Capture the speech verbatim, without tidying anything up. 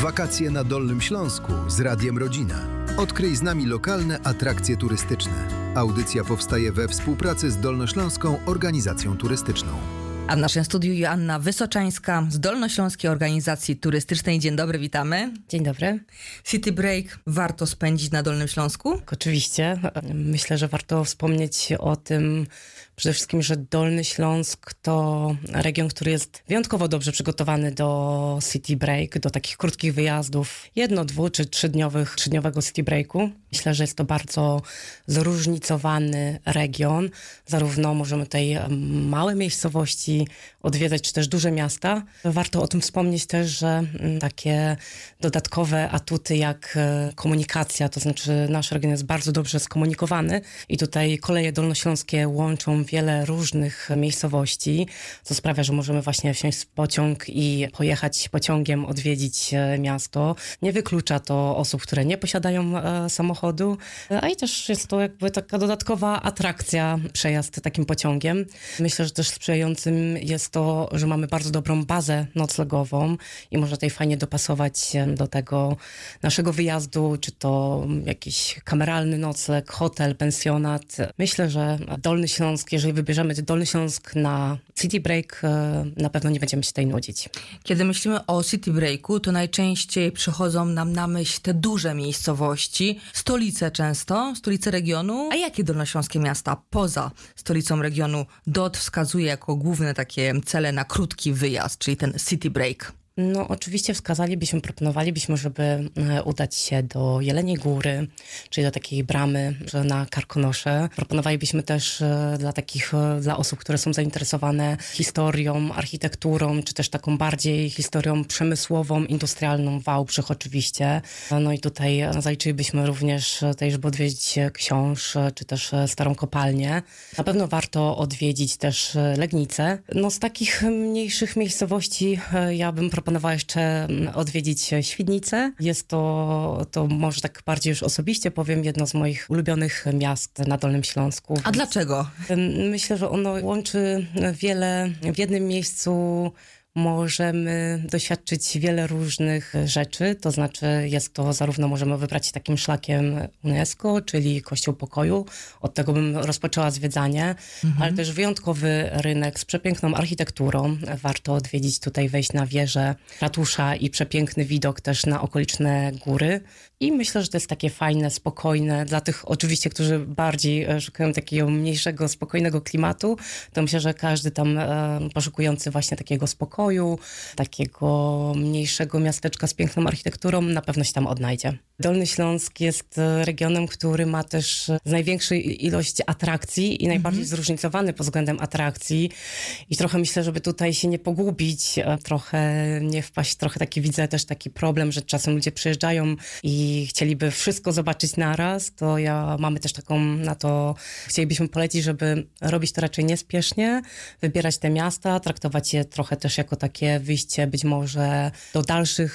Wakacje na Dolnym Śląsku z Radiem Rodzina. Odkryj z nami lokalne atrakcje turystyczne. Audycja powstaje we współpracy z Dolnośląską Organizacją Turystyczną. A w naszym studiu Joanna Wysoczańska z Dolnośląskiej Organizacji Turystycznej. Dzień dobry, witamy. Dzień dobry. City Break warto spędzić na Dolnym Śląsku? Oczywiście. Myślę, że warto wspomnieć o tym przede wszystkim, że Dolny Śląsk to region, który jest wyjątkowo dobrze przygotowany do City Break, do takich krótkich wyjazdów, jedno, dwu czy trzydniowych, trzydniowego City Breaku. Myślę, że jest to bardzo zróżnicowany region. Zarówno możemy tutaj małe miejscowości odwiedzać, czy też duże miasta. Warto o tym wspomnieć też, że takie dodatkowe atuty jak komunikacja, to znaczy nasz region jest bardzo dobrze skomunikowany i tutaj koleje dolnośląskie łączą wiele różnych miejscowości, co sprawia, że możemy właśnie wsiąść w pociąg i pojechać pociągiem, odwiedzić miasto. Nie wyklucza to osób, które nie posiadają e, samochodu, a i też jest to jakby taka dodatkowa atrakcja, przejazd takim pociągiem. Myślę, że też sprzyjającym jest to, że mamy bardzo dobrą bazę noclegową i można tutaj fajnie dopasować do tego naszego wyjazdu, czy to jakiś kameralny nocleg, hotel, pensjonat. Myślę, że Dolny Śląsk, jeżeli wybierzemy Dolny Śląsk na City Break, na pewno nie będziemy się tutaj nudzić. Kiedy myślimy o City Breaku, to najczęściej przychodzą nam na myśl te duże miejscowości, stolice często, stolice regionu. A jakie dolnośląskie miasta poza stolicą regionu D O T wskazuje jako główne takie cele na krótki wyjazd, czyli ten City Break? No oczywiście wskazalibyśmy, proponowalibyśmy, żeby udać się do Jeleniej Góry, czyli do takiej bramy na Karkonosze. Proponowalibyśmy też dla takich, dla osób, które są zainteresowane historią, architekturą, czy też taką bardziej historią przemysłową, industrialną, Wałbrzych oczywiście. No i tutaj zaliczylibyśmy również tutaj, żeby odwiedzić książ, czy też starą kopalnię. Na pewno warto odwiedzić też Legnicę. No z takich mniejszych miejscowości ja bym proponowała Proponowała jeszcze odwiedzić Świdnicę. Jest to, to może tak bardziej już osobiście powiem, jedno z moich ulubionych miast na Dolnym Śląsku. A dlaczego? Myślę, że ono łączy wiele w jednym miejscu. Możemy doświadczyć wiele różnych rzeczy, to znaczy jest to zarówno możemy wybrać takim szlakiem UNESCO, czyli Kościół Pokoju, od tego bym rozpoczęła zwiedzanie, mhm. ale też wyjątkowy rynek z przepiękną architekturą. Warto odwiedzić tutaj, wejść na wieżę ratusza i przepiękny widok też na okoliczne góry. I myślę, że to jest takie fajne, spokojne, dla tych oczywiście, którzy bardziej szukają takiego mniejszego, spokojnego klimatu, to myślę, że każdy tam e, poszukujący właśnie takiego spokoju, takiego mniejszego miasteczka z piękną architekturą, na pewno się tam odnajdzie. Dolny Śląsk jest regionem, który ma też największą ilość atrakcji i najbardziej mhm. zróżnicowany pod względem atrakcji i trochę myślę, żeby tutaj się nie pogubić, trochę nie wpaść, trochę taki widzę też taki problem, że czasem ludzie przyjeżdżają i chcieliby wszystko zobaczyć naraz, to ja mamy też taką na to, chcielibyśmy polecić, żeby robić to raczej niespiesznie, wybierać te miasta, traktować je trochę też jako takie wyjście być może do dalszych